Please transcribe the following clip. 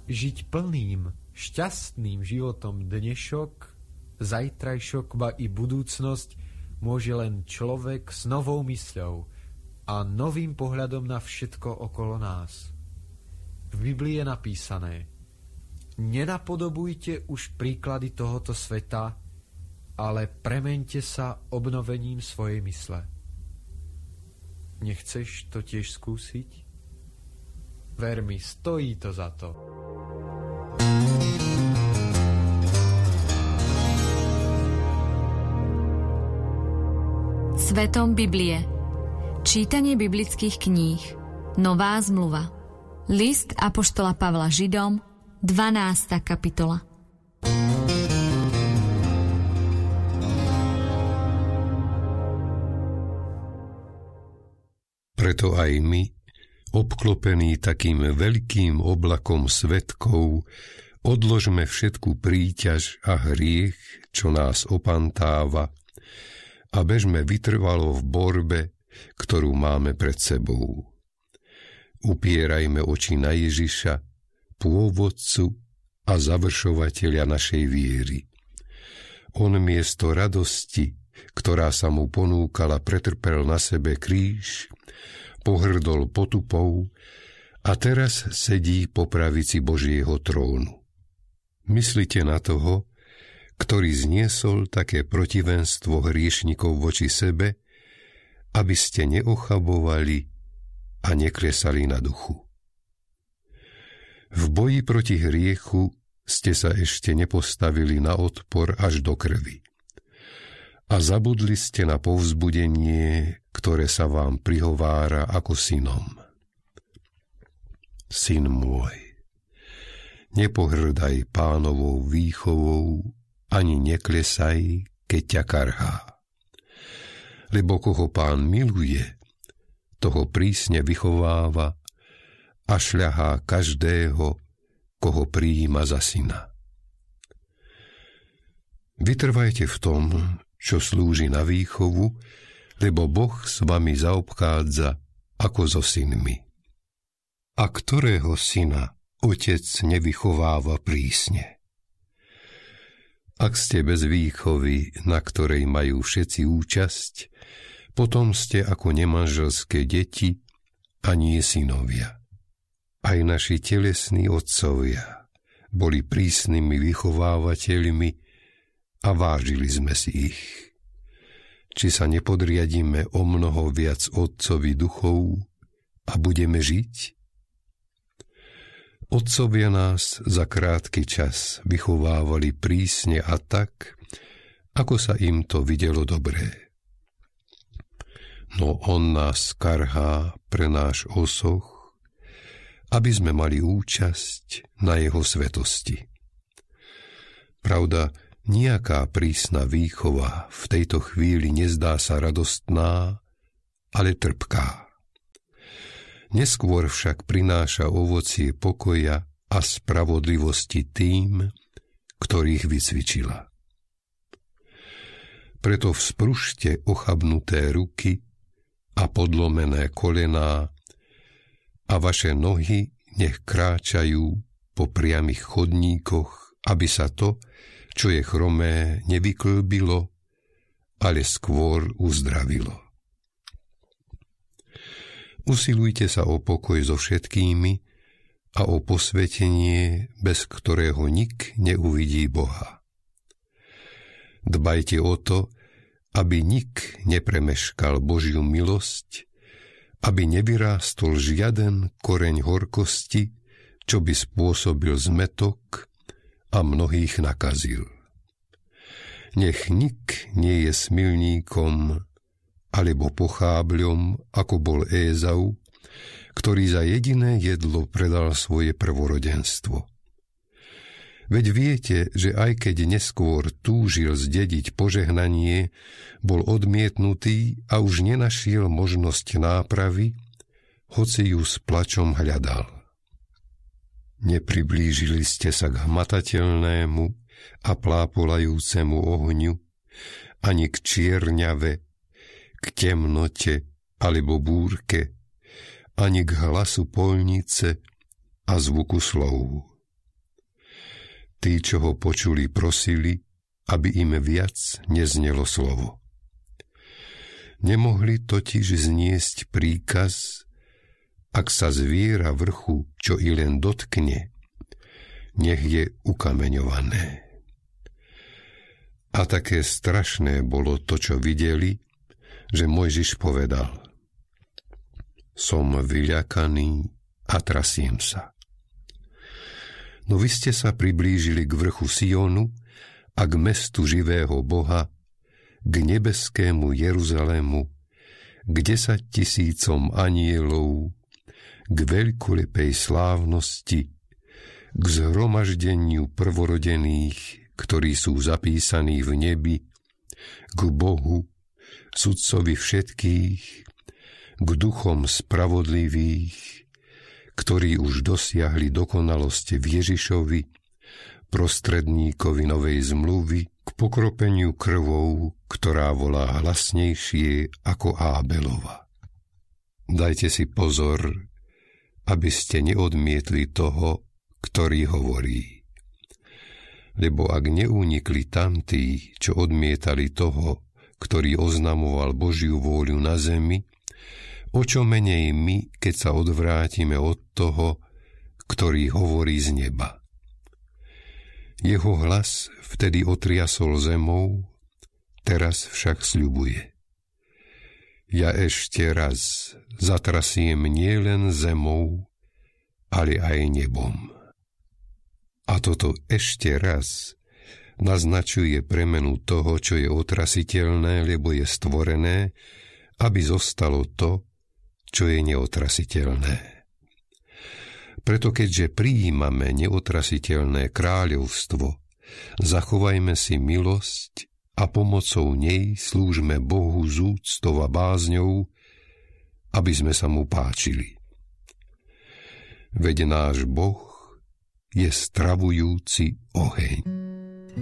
Žiť plným, šťastným životom dnešok, zajtrajšok ba i budúcnosť môže len človek s novou mysľou a novým pohľadom na všetko okolo nás. V Biblii je napísané: nenapodobujte už príklady tohoto sveta, ale premeňte sa obnovením svojej mysle. Nechceš to tiež skúsiť? Ver mi, stojí to za to. Svetom Biblie. Čítanie biblických kníh. Nová zmluva. List apoštola Pavla Židom, 12. kapitola. Preto aj my, obklopení takým veľkým oblakom svedkov, odložme všetku príťaž a hriech, čo nás opantáva, a bežme vytrvalo v borbe, ktorú máme pred sebou. Upierajme oči na Ježiša, pôvodcu a završovateľa našej viery. On miesto radosti, ktorá sa mu ponúkala, pretrpel na sebe kríž, pohrdol potupou a teraz sedí po pravici Božieho trónu. Myslite na toho, ktorý zniesol také protivenstvo hriešnikov voči sebe, aby ste neochabovali a neklesali na duchu. V boji proti hriechu ste sa ešte nepostavili na odpor až do krvi. A zabudli ste na povzbudenie, ktoré sa vám prihovára ako synom. Syn môj, nepohrdaj Pánovou výchovou, ani neklesaj, keď ťa karhá. Lebo koho Pán miluje, toho prísne vychováva a šľahá každého, koho prijíma za syna. Vytrvajte v tom, čo slúži na výchovu, lebo Boh s vami zaobchádza ako so synmi. A ktorého syna otec nevychováva prísne? Ak ste bez výchovy, na ktorej majú všetci účasť, potom ste ako nemanželské deti a nie synovia. Aj naši telesní otcovia boli prísnymi vychovávateľmi a vážili sme si ich. Či sa nepodriadíme o mnoho viac otcovi duchov a budeme žiť? Otcovia nás za krátky čas vychovávali prísne a tak, ako sa im to videlo dobré. No on nás karhá pre náš osoch, aby sme mali účasť na jeho svetosti. Pravda, nejaká prísna výchova v tejto chvíli nezdá sa radostná, ale trpká. Neskôr však prináša ovocie pokoja a spravodlivosti tým, ktorých vycvičila. Preto vzpružte ochabnuté ruky a podlomené kolená a vaše nohy nech kráčajú po priamych chodníkoch, aby sa to, čo je chromé, nevyklbilo, ale skôr uzdravilo. Usilujte sa o pokoj so všetkými a o posvetenie, bez ktorého nik neuvidí Boha. Dbajte o to, aby nik nepremeškal Božiu milosť, aby nevyrástol žiaden koreň horkosti, čo by spôsobil zmätok a mnohých nakazil. Nech nik nie je smilníkom alebo pochábľom, ako bol Ézau, ktorý za jediné jedlo predal svoje prvorodenstvo. Veď viete, že aj keď neskôr túžil zdediť požehnanie, bol odmietnutý a už nenašiel možnosť nápravy, hoci ju s plačom hľadal. Nepriblížili ste sa k hmatateľnému a plápolajúcemu ohňu, ani k čierňave, k temnote alebo búrke, ani k hlasu poľnice a zvuku slov. Tí, čo ho počuli, prosili, aby im viac neznelo slovo. Nemohli totiž zniesť príkaz, ak sa zviera vrchu, čo i len dotkne, nech je ukameňované. A také strašné bolo to, čo videli, že Mojžiš povedal: Som vyľakaný a trasiem sa. No vy ste sa priblížili k vrchu Sionu a k mestu živého Boha, k nebeskému Jeruzalému, k 10 000 anielov, k veľkolepej slávnosti, k zhromaždeniu prvorodených, ktorí sú zapísaní v nebi, k Bohu, sudcovi všetkých, k duchom spravodlivých, ktorí už dosiahli dokonalosť v Ježišovi, prostredníkovi novej zmluvy, k pokropeniu krvou, ktorá volá hlasnejšie ako Ábelova. Dajte si pozor, aby ste neodmietli toho, ktorý hovorí. Lebo ak neunikli tamtí, čo odmietali toho, ktorý oznamoval Božiu vôľu na zemi, o čo menej my, keď sa odvrátime od toho, ktorý hovorí z neba. Jeho hlas vtedy otriasol zemou, teraz však sľubuje: Ja ešte raz zatrasiem nielen zemou, ale aj nebom. A toto ešte raz naznačuje premenu toho, čo je otrasiteľné, lebo je stvorené, aby zostalo to, čo je neotrasiteľné. Preto keďže prijímame neotrasiteľné kráľovstvo, zachovajme si milosť a pomocou nej slúžme Bohu z úctou a bázňou, aby sme sa mu páčili. Veď náš Boh je stravujúci oheň.